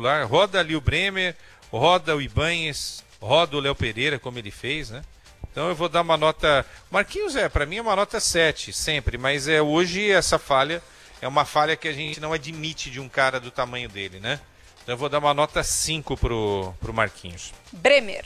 titular. Roda ali o Bremer, roda o Ibáñez, roda o Léo Pereira, como ele fez, né? Então eu vou dar uma nota... Marquinhos para mim é uma nota 7, sempre, mas hoje essa falha é uma falha que a gente não admite de um cara do tamanho dele, né? Então eu vou dar uma nota 5 pro Marquinhos. Bremer.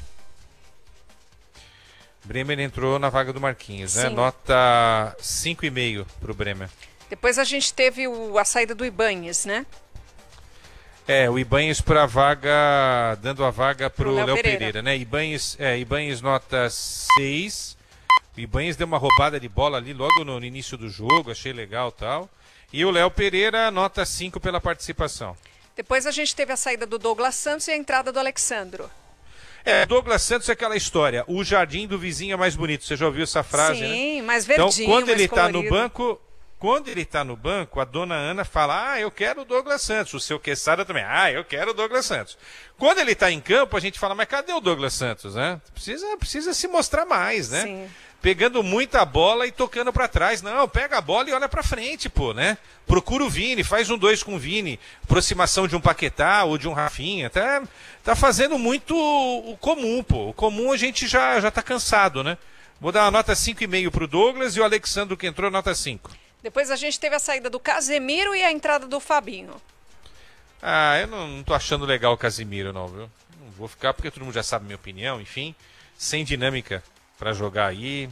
Bremer entrou na vaga do Marquinhos, né? Sim. Nota 5,5 pro Bremer. Depois a gente teve a saída do Ibáñez, né? O Ibáñez para a vaga, dando a vaga pro Léo Pereira, né? Ibáñez nota 6. O Ibáñez deu uma roubada de bola ali logo no início do jogo, achei legal e tal. E o Léo Pereira nota 5 pela participação. Depois a gente teve a saída do Douglas Santos e a entrada do Alexandro. Douglas Santos é aquela história, o jardim do vizinho é mais bonito. Você já ouviu essa frase, né? Sim, mais verdinho, então, quando mais ele colorido. está no banco... Quando ele está no banco, a dona Ana fala, eu quero o Douglas Santos. O seu Quesada também, eu quero o Douglas Santos. Quando ele está em campo, a gente fala, mas cadê o Douglas Santos, né? Precisa se mostrar mais, né? Sim. Pegando muita bola e tocando para trás. Não, pega a bola e olha para frente, pô, né? Procura o Vini, faz um 2 com o Vini. Aproximação de um Paquetá ou de um Rafinha. Tá fazendo muito o comum, pô. O comum a gente já tá cansado, né? Vou dar uma nota 5,5 pro Douglas e o Alexandre que entrou, nota 5. Depois a gente teve a saída do Casemiro e a entrada do Fabinho. Eu não tô achando legal o Casemiro, não, viu? Não vou ficar porque todo mundo já sabe a minha opinião, enfim. Sem dinâmica para jogar aí.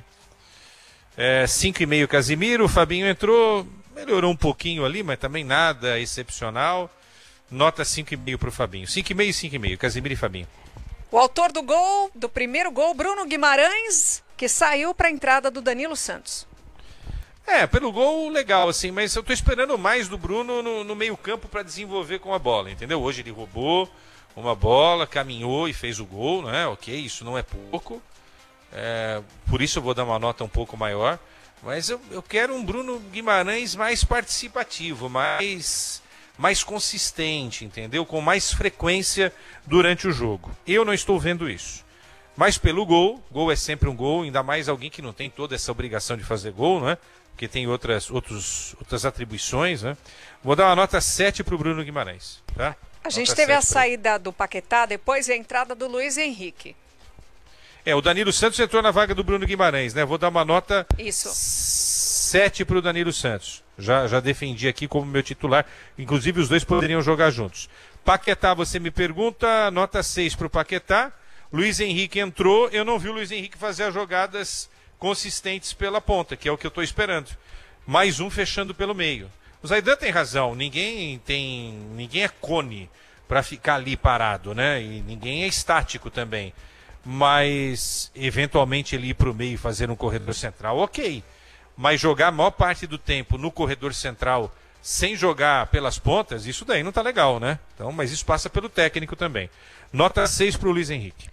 5,5 Casemiro, o Fabinho entrou, melhorou um pouquinho ali, mas também nada excepcional. Nota 5,5 pro Fabinho. 5,5 e 5,5, Casemiro e Fabinho. O autor do primeiro gol, Bruno Guimarães, que saiu para a entrada do Danilo Santos. Pelo gol, legal, assim, mas eu tô esperando mais do Bruno no meio-campo para desenvolver com a bola, entendeu? Hoje ele roubou uma bola, caminhou e fez o gol, né? Ok, isso não é pouco. Por isso eu vou dar uma nota um pouco maior. Mas eu quero um Bruno Guimarães mais participativo, mais consistente, entendeu? Com mais frequência durante o jogo. Eu não estou vendo isso. Mas pelo gol é sempre um gol, ainda mais alguém que não tem toda essa obrigação de fazer gol, né? Porque tem outras atribuições, né? Vou dar uma nota 7 para o Bruno Guimarães, tá? A gente teve a saída do Paquetá, depois a entrada do Luiz Henrique. O Danilo Santos entrou na vaga do Bruno Guimarães, né? Vou dar uma nota 7 para o Danilo Santos. Já defendi aqui como meu titular. Inclusive os dois poderiam jogar juntos. Paquetá, você me pergunta, nota 6 para o Paquetá. Luiz Henrique entrou, eu não vi o Luiz Henrique fazer as jogadas consistentes pela ponta, que é o que eu estou esperando. Mais um fechando pelo meio. O Zaidan tem razão, ninguém é cone para ficar ali parado, né? E ninguém é estático também. Mas, eventualmente, ele ir para o meio e fazer um corredor central, ok. Mas jogar a maior parte do tempo no corredor central sem jogar pelas pontas, isso daí não tá legal, né? Então, mas isso passa pelo técnico também. Nota 6 para o Luiz Henrique.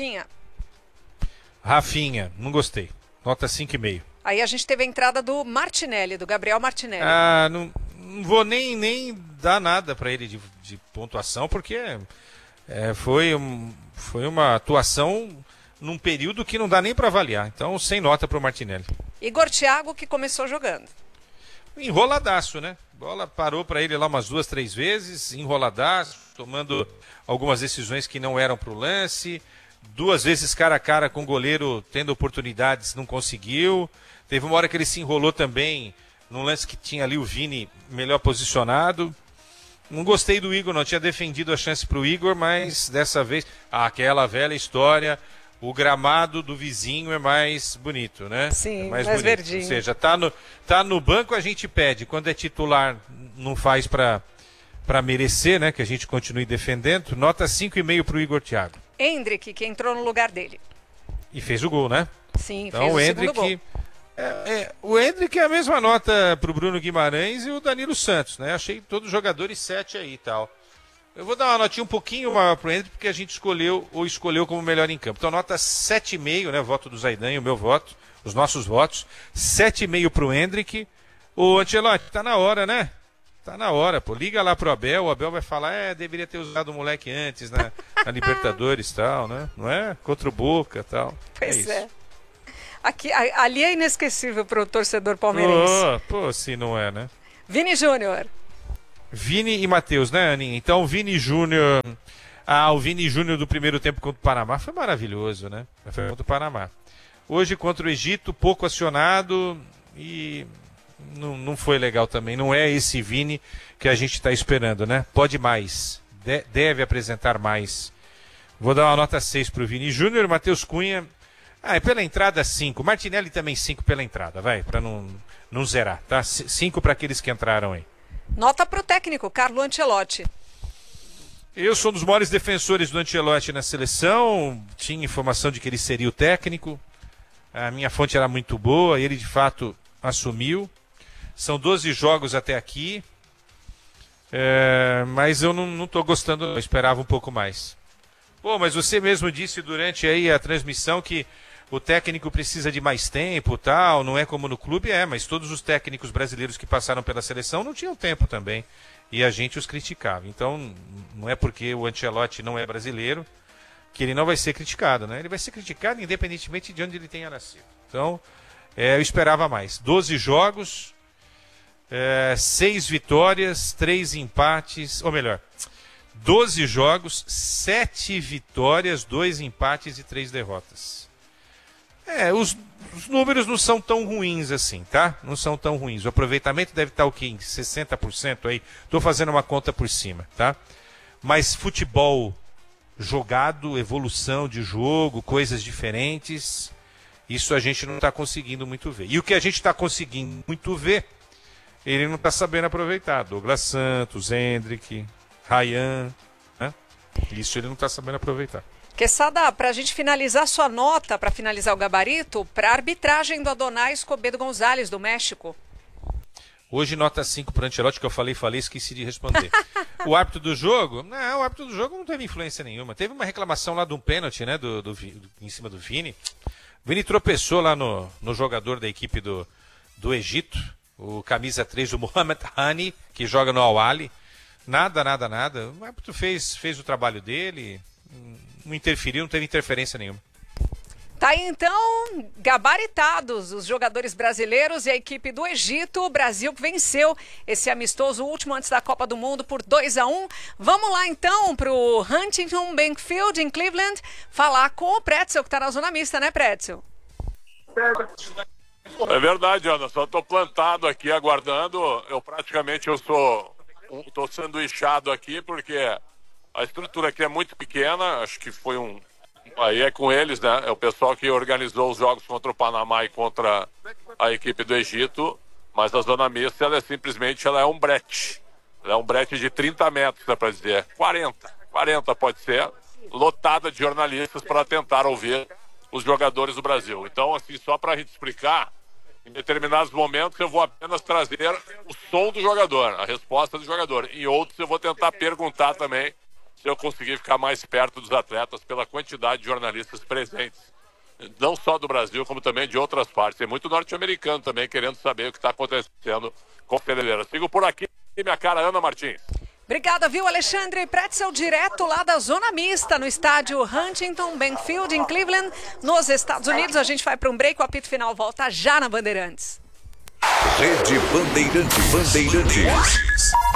Rafinha, não gostei. Nota 5,5. Aí a gente teve a entrada do Martinelli, do Gabriel Martinelli. Não vou nem dar nada para ele de pontuação, porque foi uma atuação num período que não dá nem para avaliar. Então, sem nota para o Martinelli. Igor Thiago, que começou jogando. Enroladaço, né? Bola parou para ele lá umas 2, 3 vezes, enroladaço, tomando algumas decisões que não eram para o lance. 2 vezes cara a cara com o goleiro, tendo oportunidades, não conseguiu. Teve uma hora que ele se enrolou também, num lance que tinha ali o Vini melhor posicionado. Não gostei do Igor, não tinha defendido a chance para o Igor, mas dessa vez, aquela velha história, o gramado do vizinho é mais bonito, né? Sim, é mais bonito. Verdinho. Ou seja, tá no banco a gente pede, quando é titular não faz para merecer, né? Que a gente continue defendendo. Nota 5,5 para o Igor Thiago. Endrick, que entrou no lugar dele. E fez o gol, né? Sim, então, fez o segundo gol. O Endrick é a mesma nota para o Bruno Guimarães e o Danilo Santos, né? Achei todos os jogadores 7 aí e tal. Eu vou dar uma notinha um pouquinho maior para o Endrick, porque a gente escolheu como melhor em campo. Então, nota 7,5, né? Voto do Zaidan e o meu voto, os nossos votos. 7,5 para o Endrick. Ô, Ancelotti, tá na hora, né? Tá na hora, pô. Liga lá pro Abel, o Abel vai falar, deveria ter usado o moleque antes, né? Na Libertadores e tal, né? Não é? Contra o Boca e tal. Pois é. Ali é inesquecível pro torcedor palmeirense. Pô, se não é, né? Vini Júnior. Vini e Matheus, né, Aninha? Então, Vini Júnior... o Vini Júnior do primeiro tempo contra o Panamá foi maravilhoso, né? Foi contra o Panamá. Hoje, contra o Egito, pouco acionado e não foi legal também. Não é esse Vini que a gente está esperando, né? Pode mais. Deve apresentar mais. Vou dar uma nota 6 para o Vini Júnior. Matheus Cunha... pela entrada, 5. Martinelli também 5 pela entrada, vai, para não zerar, tá? 5 para aqueles que entraram aí. Nota para o técnico, Carlo Ancelotti. Eu sou um dos maiores defensores do Ancelotti na seleção. Tinha informação de que ele seria o técnico. A minha fonte era muito boa, ele de fato assumiu. São 12 jogos até aqui. Mas eu não estou gostando, eu esperava um pouco mais. Pô, mas você mesmo disse durante aí a transmissão que o técnico precisa de mais tempo, tal, não é como no clube, mas todos os técnicos brasileiros que passaram pela seleção não tinham tempo também, e a gente os criticava. Então, não é porque o Ancelotti não é brasileiro que ele não vai ser criticado, né? Ele vai ser criticado independentemente de onde ele tenha nascido. Então, eu esperava mais. 12 jogos, 6 vitórias, 3 empates, ou melhor, 12 jogos, 7 vitórias, 2 empates e 3 derrotas. Os números não são tão ruins assim, tá? Não são tão ruins. O aproveitamento deve estar o quê? Em 60% aí. Estou fazendo uma conta por cima, tá? Mas futebol jogado, evolução de jogo, coisas diferentes, isso a gente não está conseguindo muito ver. E o que a gente está conseguindo muito ver, ele não está sabendo aproveitar. Douglas Santos, Hendrick, Ryan, né? Isso ele não está sabendo aproveitar. Quesada, para a gente finalizar sua nota, para finalizar o gabarito, para a arbitragem do Adonai Escobedo Gonzalez, do México. Hoje nota 5 para o Ancelotti, que eu falei, esqueci de responder. O árbitro do jogo? Não, o árbitro do jogo não teve influência nenhuma. Teve uma reclamação lá de um pênalti, né, em cima do Vini. O Vini tropeçou lá no jogador da equipe do Egito, o camisa 3, o Mohamed Hani, que joga no Al-Ahly. Nada. O árbitro fez o trabalho dele, não interferiu, não teve interferência nenhuma. Tá aí, então, gabaritados os jogadores brasileiros e a equipe do Egito. O Brasil que venceu esse amistoso último antes da Copa do Mundo por 2-1. Vamos lá, então, para o Huntington Bank Field, em Cleveland, falar com o Pretzel, que está na zona mista, né, Pretzel? É verdade, Ana. Só estou plantado aqui, aguardando. Eu estou sanduichado aqui, porque a estrutura aqui é muito pequena. Acho que foi aí é com eles, né? É o pessoal que organizou os jogos contra o Panamá e contra a equipe do Egito. Mas a zona mista, ela é um brete. Ela é um brete de 30 metros, dá para dizer. 40 pode ser. Lotada de jornalistas para tentar ouvir os jogadores do Brasil. Então, assim, só para a gente explicar, em determinados momentos eu vou apenas trazer o som do jogador, a resposta do jogador. Em outros eu vou tentar perguntar também, se eu conseguir ficar mais perto dos atletas pela quantidade de jornalistas presentes, não só do Brasil, como também de outras partes. Tem muito norte-americano também querendo saber o que está acontecendo com o Ferreira. Sigo por aqui, minha cara Ana Martins. Obrigada, viu, Alexandre Pretzel, direto lá da zona mista, no estádio Huntington Bank Field, em Cleveland, nos Estados Unidos. A gente vai para um break, o apito final volta já na Bandeirantes. Rede Bandeirantes.